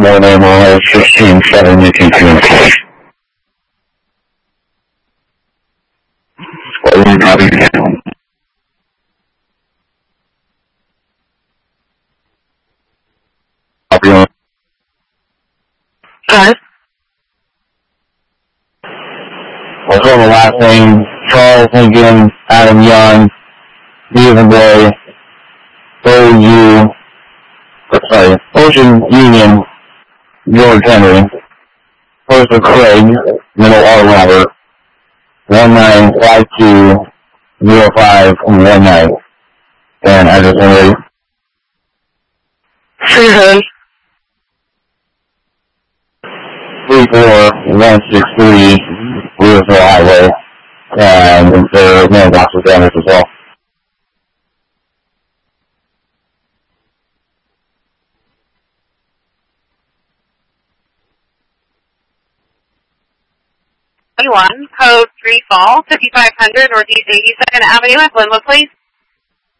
More than 16-7-18-2. Copy. Copy on. Alright. What's on the last name? Charles Lincoln, Adam Young, Stephen Boy, Ocean Union, George Henry, First of Craig, Middle R. Robert, 19520519. And address Henry. Susan. 34163 Louisville Highway. And their mailbox was damaged as well. Code 3 Fall, 5500 Northeast 82nd Avenue at Glenwood, please.